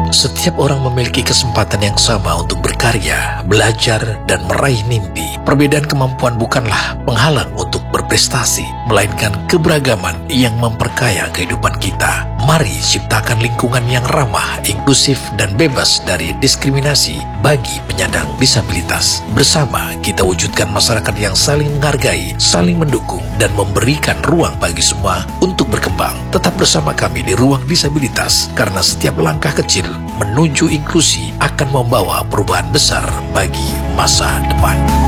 Setiap orang memiliki kesempatan yang sama untuk berkarya, belajar, dan meraih mimpi. Perbedaan kemampuan bukanlah penghalang untuk berprestasi, melainkan keberagaman yang memperkaya kehidupan kita. Mari ciptakan lingkungan yang ramah, inklusif, dan bebas dari diskriminasi bagi penyandang disabilitas. Bersama kita wujudkan masyarakat yang saling menghargai, saling mendukung, dan memberikan ruang bagi semua untuk berkembang. Tetap bersama kami di Ruang Disabilitas, karena setiap langkah kecil menuju inklusi akan membawa perubahan besar bagi masa depan.